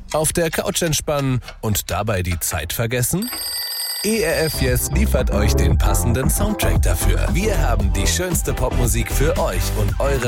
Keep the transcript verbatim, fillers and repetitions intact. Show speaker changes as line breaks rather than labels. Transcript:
Auf der Couch entspannen und dabei die Zeit vergessen? E R F Yes liefert euch den passenden Soundtrack dafür. Wir haben die schönste Popmusik für euch und eure